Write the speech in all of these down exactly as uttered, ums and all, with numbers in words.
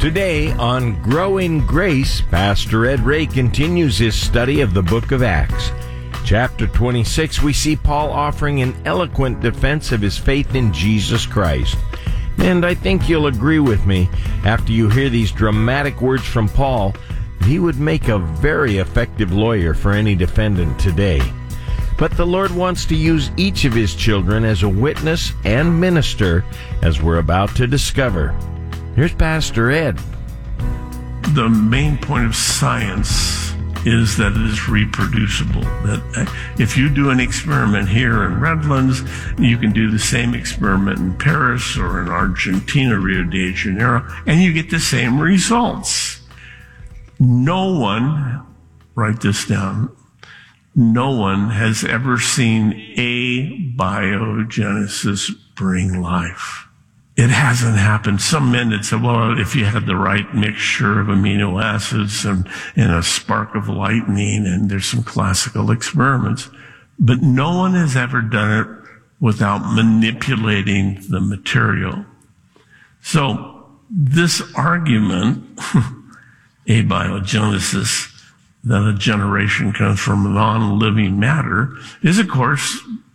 Today on Growing Grace, Pastor Ed Ray continues his study of the book of Acts. Chapter twenty-six, we see Paul offering an eloquent defense of his faith in Jesus Christ. And I think you'll agree with me, after you hear these dramatic words from Paul, that he would make a very effective lawyer for any defendant today. But the Lord wants to use each of his children as a witness and minister, as we're about to discover. Here's Pastor Ed. The main point of science is that it is reproducible. That if you do an experiment here in Redlands, you can do the same experiment in Paris or in Argentina, Rio de Janeiro, and you get the same results. No one, write this down, no one has ever seen abiogenesis bring life. It hasn't happened. Some men had said, well, if you had the right mixture of amino acids and, and a spark of lightning, and there's some classical experiments, but no one has ever done it without manipulating the material. So this argument, abiogenesis, that a generation comes from non-living matter, is of course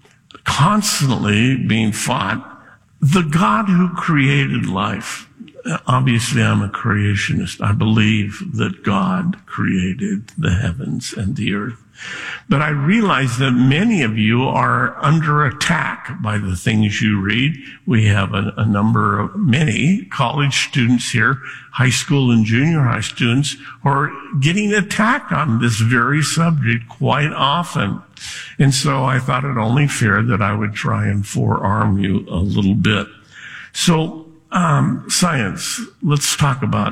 constantly being fought. The God who created life, obviously I'm a creationist. I believe that God created the heavens and the earth. But I realize that many of you are under attack by the things you read. We have a, a number of, many college students here, high school and junior high students, who are getting attacked on this very subject quite often. And so I thought it only fair that I would try and forearm you a little bit. So, um, science, let's talk about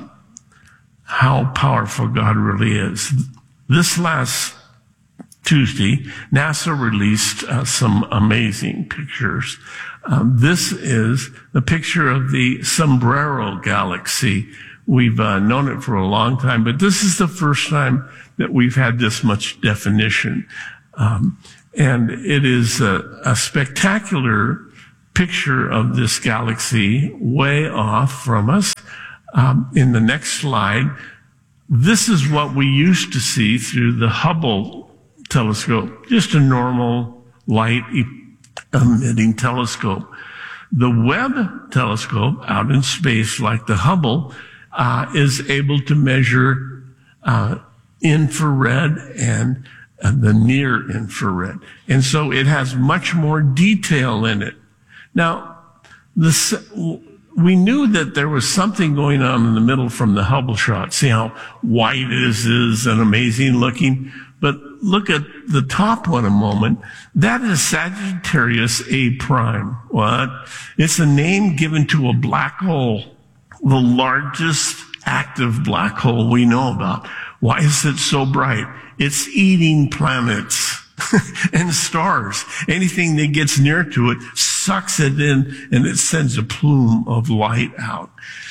how powerful God really is. This last Tuesday, NASA released uh, some amazing pictures. Um, this is the picture of the Sombrero Galaxy. We've uh, known it for a long time, but this is the first time that we've had this much definition. Um, and it is a, a spectacular picture of this galaxy way off from us. Um, in the next slide, this is what we used to see through the Hubble telescope, just a normal light emitting telescope. The Webb telescope out in space, like the Hubble, uh, is able to measure uh, infrared and uh, the near infrared. And so it has much more detail in it. Now, this, we knew that there was something going on in the middle from the Hubble shot. See how white it is and amazing looking? But look at the top one a moment. That is Sagittarius A prime. What? It's a name given to a black hole, the largest active black hole we know about. Why is it so bright? It's eating planets and stars. Anything that gets near to it sucks it in, and it sends a plume of light out.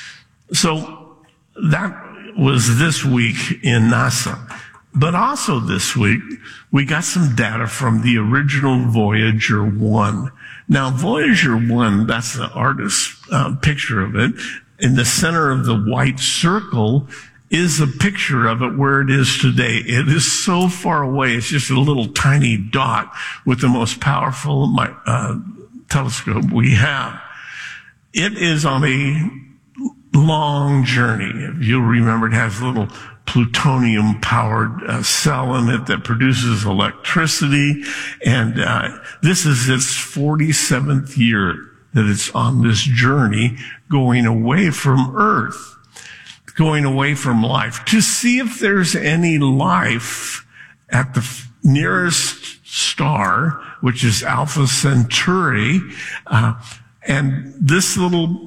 So that was this week in NASA. But also this week, we got some data from the original Voyager one. Now, Voyager one, that's the artist's uh, picture of it. In the center of the white circle is a picture of it where it is today. It is so far away. It's just a little tiny dot with the most powerful uh, telescope we have. It is on a long journey. If you'll remember, it has a little plutonium-powered uh, cell in it that produces electricity. And uh, this is its forty-seventh year that it's on this journey going away from Earth, going away from life, to see if there's any life at the f- nearest star, which is Alpha Centauri. Uh, and this little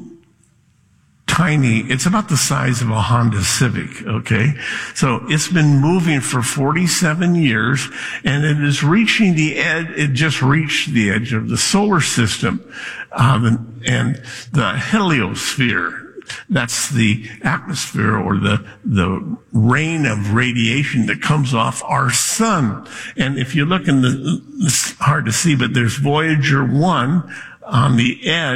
tiny, it's about the size of a Honda Civic, okay? So it's been moving for forty-seven years, and it is reaching the edge, it just reached the edge of the solar system, um, and the heliosphere. That's the atmosphere or the, the rain of radiation that comes off our sun. And if you look in the, it's hard to see, but there's Voyager one on the edge,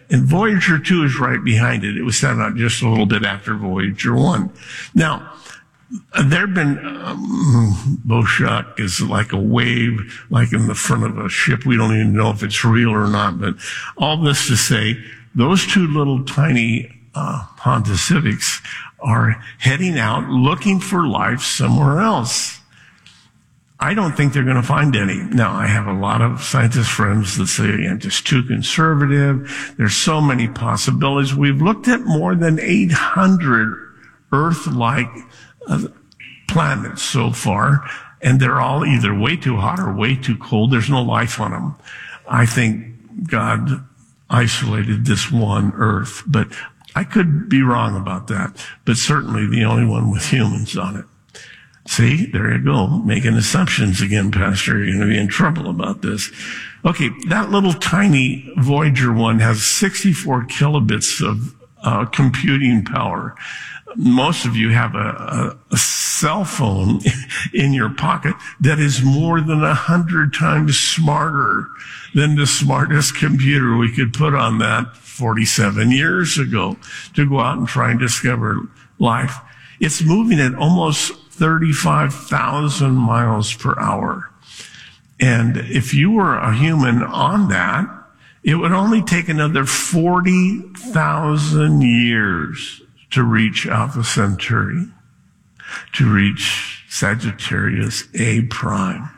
And Voyager two is right behind it. It was sent out just a little bit after Voyager one. Now, there have been, um, Boshak is like a wave, like in the front of a ship. We don't even know if it's real or not, but all this to say, those two little tiny uh, Honda Civics are heading out looking for life somewhere else. I don't think they're going to find any. Now, I have a lot of scientist friends that say I'm just too conservative. There's so many possibilities. We've looked at more than eight hundred Earth-like uh, planets so far, and they're all either way too hot or way too cold. There's no life on them. I think God isolated this one Earth, but I could be wrong about that, but certainly the only one with humans on it. See, there you go, making assumptions again, Pastor. You're going to be in trouble about this. Okay, that little tiny Voyager one has sixty-four kilobits of uh, computing power. Most of you have a, a, a cell phone in your pocket that is more than a hundred times smarter than the smartest computer we could put on that forty-seven years ago to go out and try and discover life. It's moving at almost thirty-five thousand miles per hour. And if you were a human on that, it would only take another forty thousand years to reach Alpha Centauri, to reach Sagittarius A prime.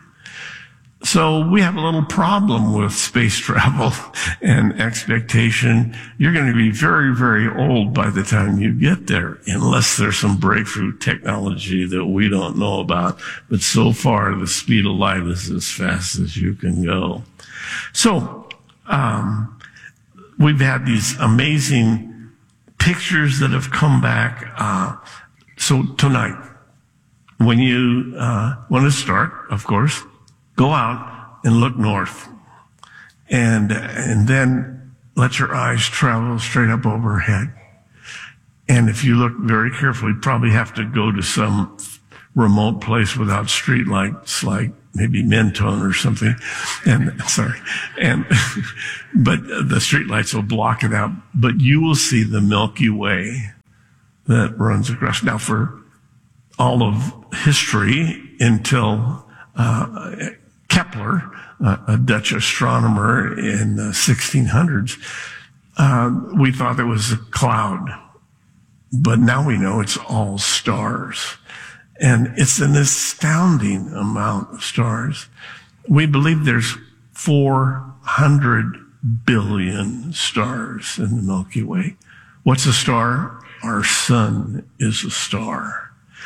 So we have a little problem with space travel and expectation. You're going to be very, very old by the time you get there, unless there's some breakthrough technology that we don't know about. But so far, the speed of light is as fast as you can go. So um, we've had these amazing pictures that have come back. Uh, so tonight, when you uh, want to start, of course, go out and look north, and and then let your eyes travel straight up overhead. And if you look very carefully, you probably have to go to some remote place without street lights, like maybe Mentone or something. And sorry, and but the street lights will block it out. But you will see the Milky Way that runs across. Now, for all of history until uh, Kepler, uh, a Dutch astronomer in the sixteen hundreds, uh, we thought it was a cloud. But now we know it's all stars. And it's an astounding amount of stars. We believe there's four hundred billion stars in the Milky Way. What's a star? Our sun is a star.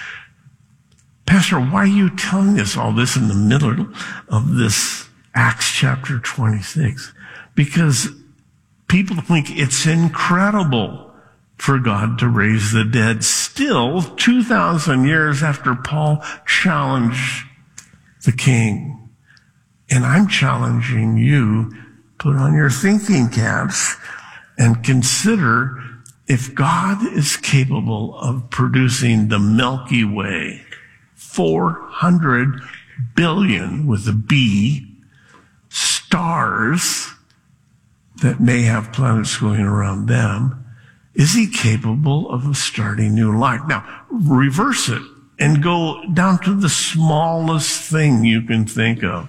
Pastor, why are you telling us all this in the middle of this Acts chapter twenty-six? Because people think it's incredible for God to raise the dead still two thousand years after Paul challenged the king. And I'm challenging you, put on your thinking caps and consider if God is capable of producing the Milky Way, four hundred billion with a B, stars that may have planets going around them, is he capable of starting new life? Now, reverse it and go down to the smallest thing you can think of.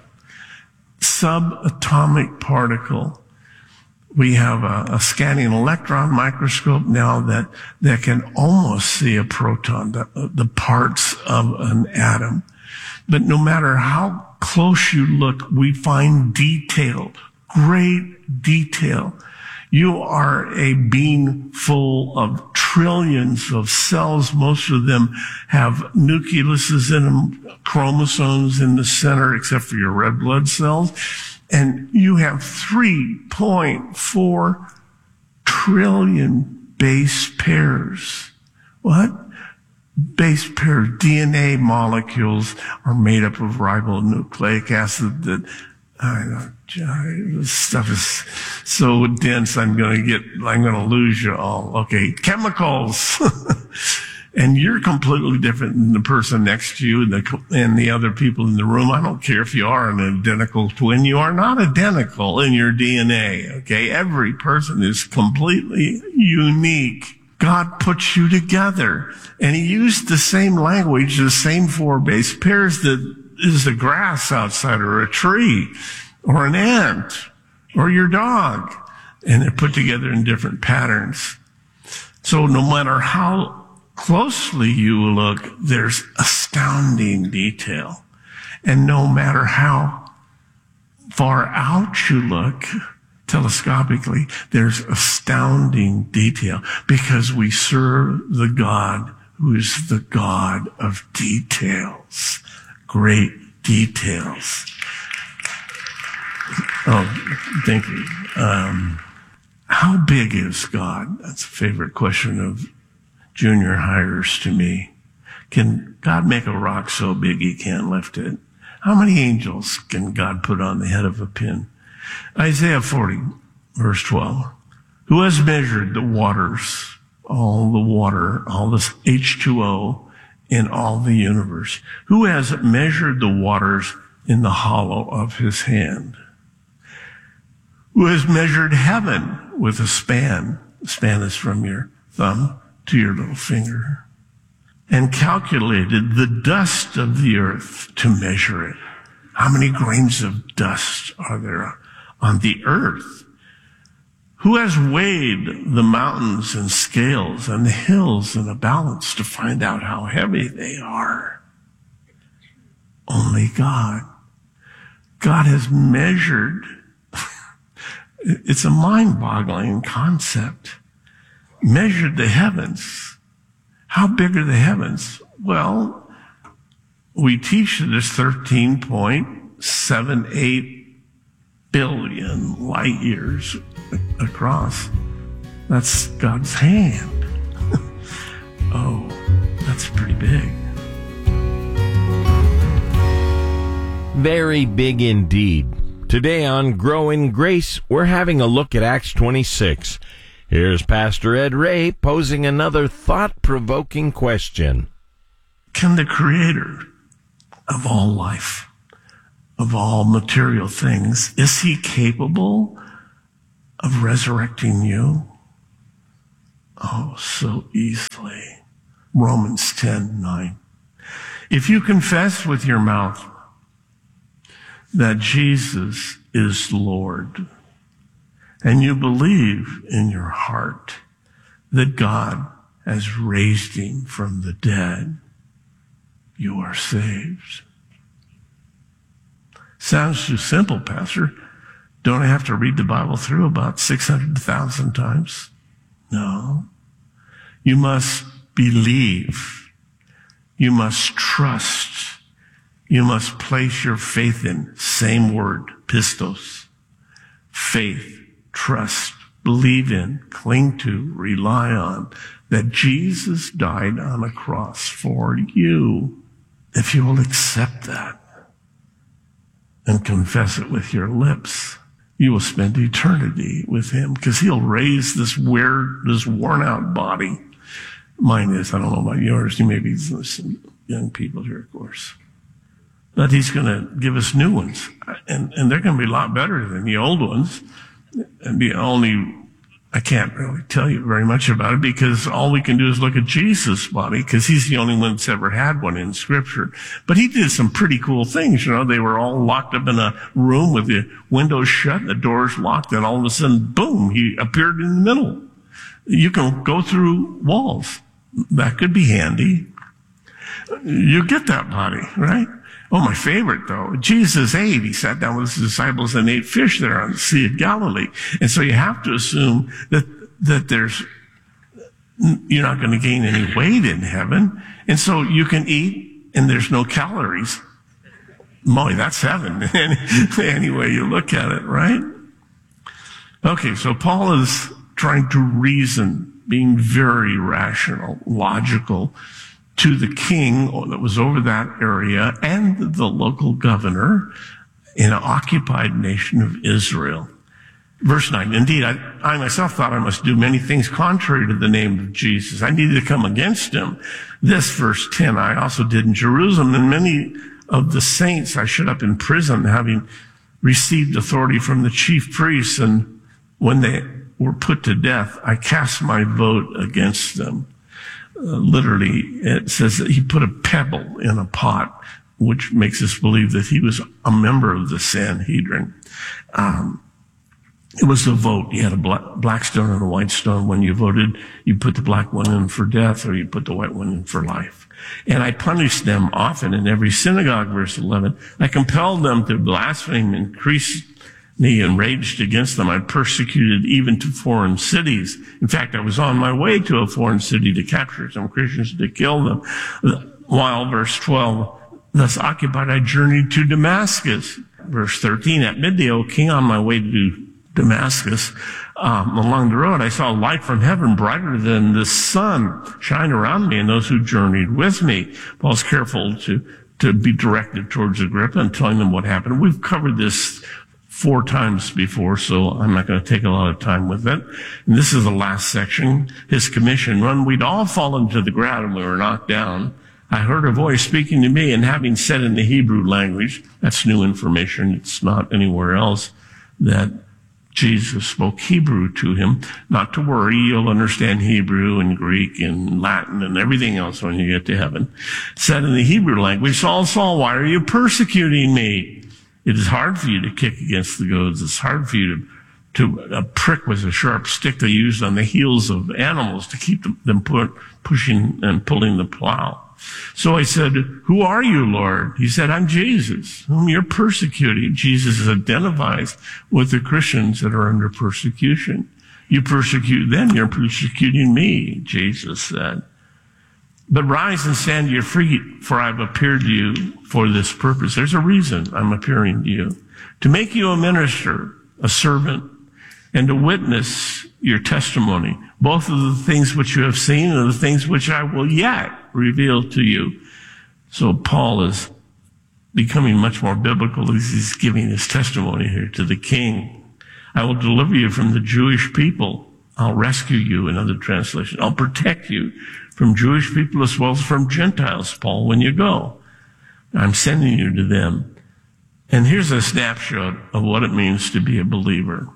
Subatomic particle. We have a, a scanning electron microscope now that, that can almost see a proton, the, the parts of an atom. But no matter how close you look, we find detail, great detail. You are a being full of trillions of cells. Most of them have nucleuses in them, chromosomes in the center, except for your red blood cells. And you have three point four trillion base pairs. What? Base pair D N A molecules are made up of ribonucleic acid that I know, this stuff is so dense, I'm going to get, I'm going to lose you all. Okay, chemicals. and you're completely different than the person next to you and the, and the other people in the room. I don't care if you are an identical twin. You are not identical in your D N A, okay? Every person is completely unique. God puts you together, and he used the same language, the same four base pairs that is the grass outside, or a tree, or an ant, or your dog, and they're put together in different patterns. So no matter how closely you look, there's astounding detail. And no matter how far out you look, telescopically, there's astounding detail, because we serve the God who is the God of details. Great details. Oh, thank you. Um, how big is God? That's a favorite question of junior hires to me. Can God make a rock so big he can't lift it? How many angels can God put on the head of a pin? Isaiah forty, verse twelve. Who has measured the waters, all the water, all this H two O in all the universe? Who has measured the waters in the hollow of his hand? Who has measured heaven with a span? The span is from your thumb to your little finger. And calculated the dust of the earth to measure it. How many grains of dust are there on the earth? Who has weighed the mountains in scales and the hills in a balance to find out how heavy they are? Only God. God has measured. It's a mind-boggling concept. Measured the heavens. How big are the heavens? Well, we teach that it's thirteen point seven eight billion light years across. That's God's hand. Oh, that's pretty big. Very big indeed. Today on Grow in Grace, we're having a look at Acts twenty-six. Here's Pastor Ed Ray posing another thought-provoking question. Can the Creator of all life, of all material things, is he capable of resurrecting you? Oh, so easily. Romans ten nine. If you confess with your mouth that Jesus is Lord, and you believe in your heart that God has raised him from the dead, you are saved. Sounds too simple, Pastor. Don't I have to read the Bible through about six hundred thousand times? No. You must believe. You must trust. You must place your faith in. Same word, pistos. Faith. Trust, believe in, cling to, rely on, that Jesus died on a cross for you. If you will accept that and confess it with your lips, you will spend eternity with him, because he'll raise this weird, this worn out body. Mine is, I don't know about yours. You may be some young people here, of course. But he's going to give us new ones, and, and they're going to be a lot better than the old ones. And the only, I can't really tell you very much about it, because all we can do is look at Jesus' body, because he's the only one that's ever had one in Scripture. But he did some pretty cool things. You know, they were all locked up in a room with the windows shut, the doors locked, and all of a sudden, boom, he appeared in the middle. You can go through walls. That could be handy. You get that body, right? Oh, my favorite, though, Jesus ate. He sat down with his disciples and ate fish there on the Sea of Galilee. And so you have to assume that, that there's, you're not going to gain any weight in heaven. And so you can eat and there's no calories. Boy, that's heaven. Any way you look at it, right? Okay, so Paul is trying to reason, being very rational, logical, to the king that was over that area and the local governor in an occupied nation of Israel. Verse nine, indeed, I, I myself thought I must do many things contrary to the name of Jesus. I needed to come against him. This, verse ten, I also did in Jerusalem, and many of the saints I shut up in prison, having received authority from the chief priests, and when they were put to death, I cast my vote against them. Uh, literally, it says that he put a pebble in a pot, which makes us believe that he was a member of the Sanhedrin. Um, It was a vote. You had a black, black stone and a white stone. When you voted, you put the black one in for death, or you put the white one in for life. And I punished them often in every synagogue, verse eleven. I compelled them to blaspheme, increasingly enraged against them. I persecuted even to foreign cities. In fact, I was on my way to a foreign city to capture some Christians to kill them. While, verse twelve, thus occupied, I journeyed to Damascus. Verse thirteen, at midday, O king, on my way to Damascus, um, along the road, I saw a light from heaven brighter than the sun shine around me and those who journeyed with me. Paul's careful to, to be directed towards Agrippa and telling them what happened. We've covered this four times before, so I'm not going to take a lot of time with it. And this is the last section, his commission. When we'd all fallen to the ground and we were knocked down, I heard a voice speaking to me, and having said in the Hebrew language, that's new information, it's not anywhere else, that Jesus spoke Hebrew to him. Not to worry, you'll understand Hebrew and Greek and Latin and everything else when you get to heaven. Said in the Hebrew language, Saul, Saul, why are you persecuting me? It is hard for you to kick against the goads. It's hard for you to, to a prick with a sharp stick they used on the heels of animals to keep them, them put, pushing and pulling the plow. So I said, who are you, Lord? He said, I'm Jesus, whom you're persecuting. Jesus identifies with the Christians that are under persecution. You persecute them, you're persecuting me, Jesus said. But rise and stand to your feet, for I've appeared to you for this purpose. There's a reason I'm appearing to you. To make you a minister, a servant, and to witness your testimony, both of the things which you have seen and the things which I will yet reveal to you. So Paul is becoming much more biblical as he's giving his testimony here to the king. I will deliver you from the Jewish people. I'll rescue you, in other translations. I'll protect you from Jewish people as well as from Gentiles, Paul, when you go. I'm sending you to them. And here's a snapshot of what it means to be a believer.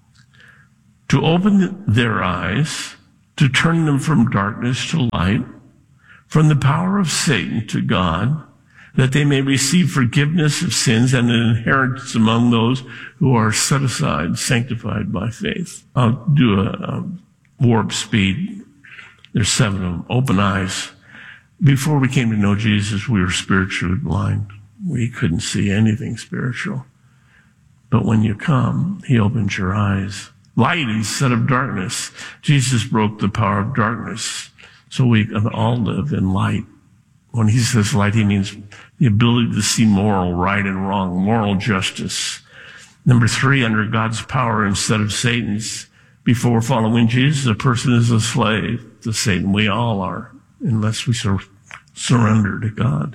To open their eyes, to turn them from darkness to light, from the power of Satan to God, that they may receive forgiveness of sins and an inheritance among those who are set aside, sanctified by faith. I'll do a, a warp speed. There's seven of them. Open eyes. Before we came to know Jesus, we were spiritually blind. We couldn't see anything spiritual. But when you come, he opens your eyes. Light instead of darkness. Jesus broke the power of darkness, so we can all live in light. When he says light, he means the ability to see moral right and wrong, moral justice. Number three, under God's power instead of Satan's. Before following Jesus, a person is a slave to Satan. We all are, unless we sur- surrender to God.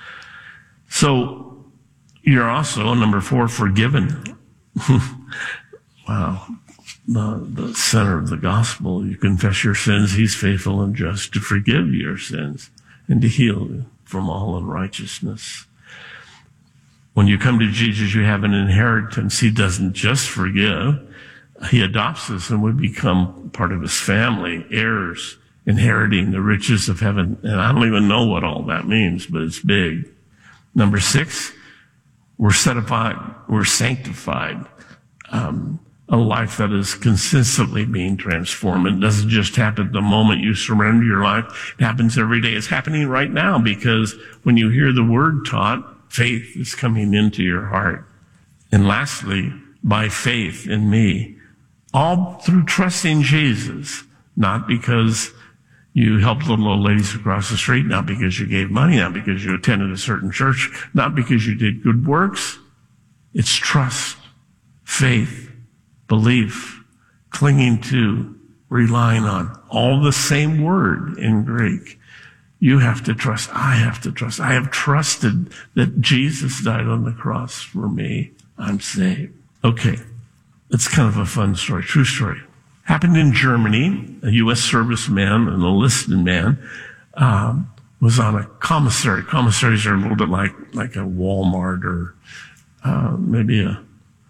So you're also, number four, forgiven. Wow. The, the center of the gospel. You confess your sins, he's faithful and just to forgive your sins and to heal you from all unrighteousness. When you come to Jesus, you have an inheritance. He doesn't just forgive. He adopts us and we become part of his family, heirs, inheriting the riches of heaven. And I don't even know what all that means, but it's big. Number six, we're set apart, we're sanctified. Um, a life that is consistently being transformed. It doesn't just happen the moment you surrender your life. It happens every day. It's happening right now because when you hear the word taught, faith is coming into your heart. And lastly, by faith in me, all through trusting Jesus, not because you helped little old ladies across the street, not because you gave money, not because you attended a certain church, not because you did good works. It's trust, faith, belief, clinging to, relying on, all the same word in Greek. You have to trust. I have to trust. I have trusted that Jesus died on the cross for me. I'm saved. Okay. it's kind of a fun story, true story. Happened in Germany. A U S serviceman, an enlisted man, um, was on a commissary. Commissaries are a little bit like, like a Walmart or uh, maybe a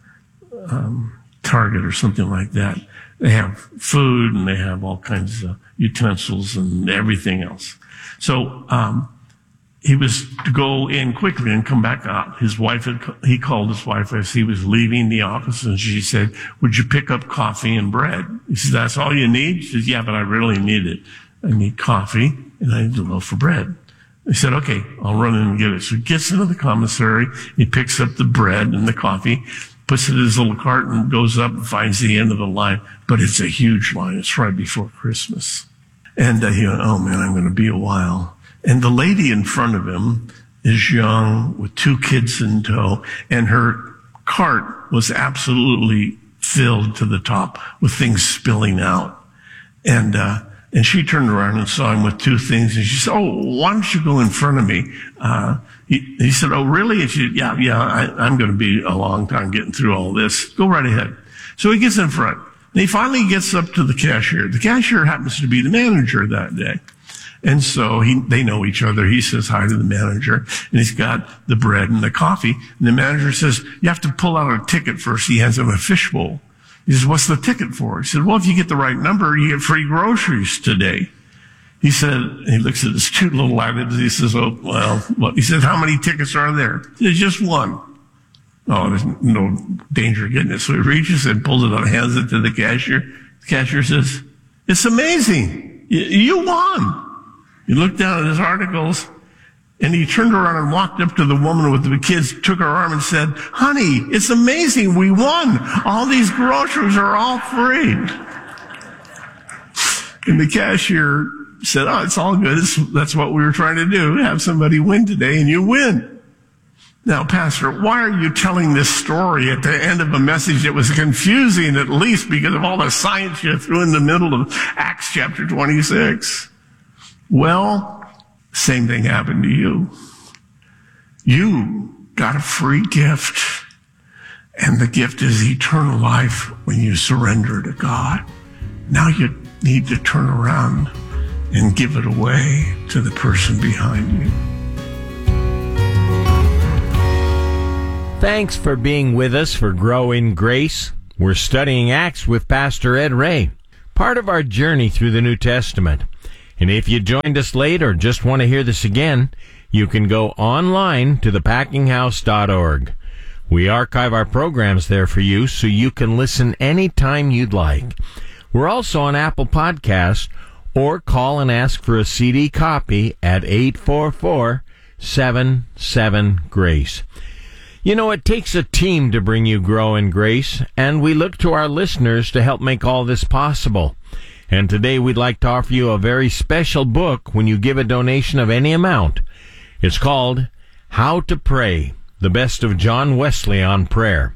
um, Target or something like that. They have food and they have all kinds of utensils and everything else. So um, he was to go in quickly and come back out. His wife, had, he called his wife as he was leaving the office, and she said, "Would you pick up coffee and bread?" He said, "That's all you need?" She said, "Yeah, but I really need it. I need coffee and I need a loaf of bread." He said, "Okay, I'll run in and get it." So he gets into the commissary, he picks up the bread and the coffee, puts it in his little cart and goes up and finds the end of the line. But it's a huge line. It's right before Christmas. And uh, he went, "Oh man, I'm going to be a while." And the lady in front of him is young with two kids in tow, and her cart was absolutely filled to the top with things spilling out. And, uh, and she turned around and saw him with two things, and she said, "Oh, why don't you go in front of me?" Uh, he, he said, "Oh, really?" And she said, "Yeah, yeah, I, I'm going to be a long time getting through all this. Go right ahead." So he gets in front. And he finally gets up to the cashier. The cashier happens to be the manager that day. And so he, they know each other. He says hi to the manager, and he's got the bread and the coffee. And the manager says, "You have to pull out a ticket first." He hands him a fishbowl. He says, "What's the ticket for?" He said, "Well, if you get the right number, you get free groceries today." He said, and he looks at his cute little items. He says, "Oh, well, what?" He said, "How many tickets are there?" He said, "Just one." Oh, there's no danger of getting it. So he reaches and pulls it out, hands it to the cashier. The cashier says, "It's amazing. You, you won." He looked down at his articles, and he turned around and walked up to the woman with the kids, took her arm and said, "Honey, it's amazing. We won. All these groceries are all free." And the cashier said, "Oh, it's all good. It's, that's what we were trying to do. Have somebody win today, and you win." Now, Pastor, why are you telling this story at the end of a message that was confusing, at least because of all the science you threw in the middle of Acts chapter twenty-six? Well, same thing happened to you. You got a free gift, and the gift is eternal life when you surrender to God. Now you need to turn around and give it away to the person behind you. Thanks for being with us for Grow in Grace. We're studying Acts with Pastor Ed Ray, part of our journey through the New Testament. And if you joined us late or just want to hear this again, you can go online to the packing house dot org. We archive our programs there for you so you can listen anytime you'd like. We're also on Apple Podcasts, or call and ask for a C D copy at eight four four, seven seven, GRACE. You know, it takes a team to bring you Grow in Grace, and we look to our listeners to help make all this possible. And today we'd like to offer you a very special book when you give a donation of any amount. It's called How to Pray, the Best of John Wesley on Prayer.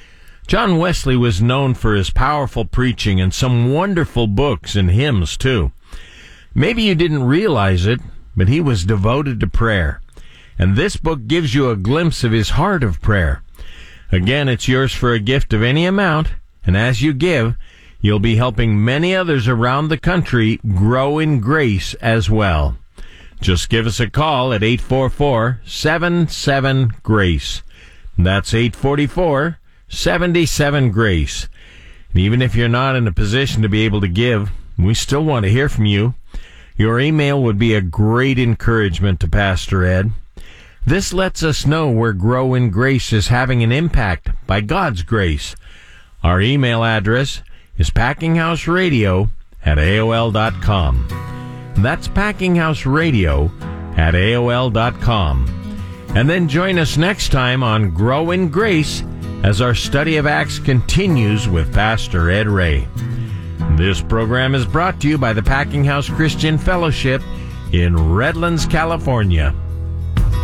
John Wesley was known for his powerful preaching and some wonderful books and hymns, too. Maybe you didn't realize it, but he was devoted to prayer. And this book gives you a glimpse of his heart of prayer. Again, it's yours for a gift of any amount, and as you give, you'll be helping many others around the country grow in grace as well. Just give us a call at eight four four, seven seven, GRACE. That's eight four four, seven seven, GRACE. And even if you're not in a position to be able to give, we still want to hear from you. Your email would be a great encouragement to Pastor Ed. This lets us know where Grow in Grace is having an impact by God's grace. Our email address is packinghouseradio at A O L dot com. That's packinghouseradio at A O L dot com. And then join us next time on Grow in Grace as our study of Acts continues with Pastor Ed Ray. This program is brought to you by the Packing House Christian Fellowship in Redlands, California.